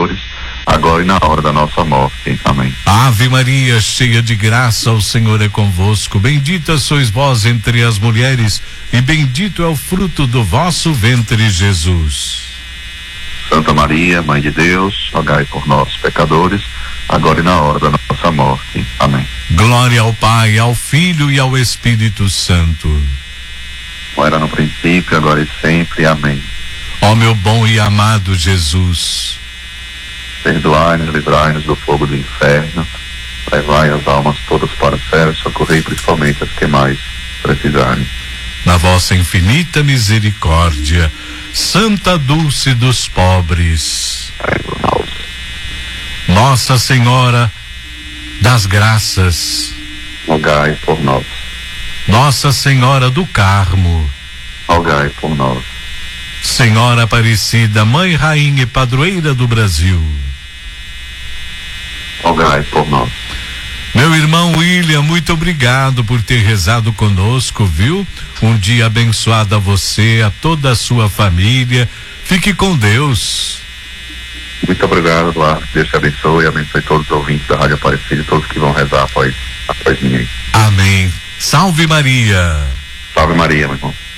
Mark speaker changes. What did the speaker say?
Speaker 1: pecadores, agora e na hora da nossa morte. Amém.
Speaker 2: Ave Maria, cheia de graça, o Senhor é convosco. Bendita sois vós entre as mulheres, e bendito é o fruto do vosso ventre, Jesus.
Speaker 1: Santa Maria, Mãe de Deus, rogai por nós, pecadores, agora e na hora da nossa morte. Amém.
Speaker 2: Glória ao Pai, ao Filho e ao Espírito Santo.
Speaker 1: Como era no princípio, agora e sempre. Amém.
Speaker 2: Ó meu bom e amado Jesus,
Speaker 1: perdoai-nos, livrai-nos do fogo do inferno, levai as almas todas para o céu e socorrei principalmente as que mais precisarem.
Speaker 2: Na vossa infinita misericórdia, Santa Dulce dos pobres, Nossa Senhora das Graças,
Speaker 1: rogai por nós.
Speaker 2: Nossa Senhora do Carmo,
Speaker 1: rogai por nós.
Speaker 2: Senhora Aparecida, Mãe, Rainha e Padroeira do Brasil,
Speaker 1: rogai por nós.
Speaker 2: Meu irmão William, muito obrigado por ter rezado conosco, viu? Um dia abençoado a você, a toda a sua família. Fique com Deus.
Speaker 1: Muito obrigado, Eduardo. Deus te abençoe e abençoe todos os ouvintes da Rádio Aparecida e todos que vão rezar após mim aí.
Speaker 2: Amém. Salve Maria.
Speaker 1: Salve Maria, meu irmão.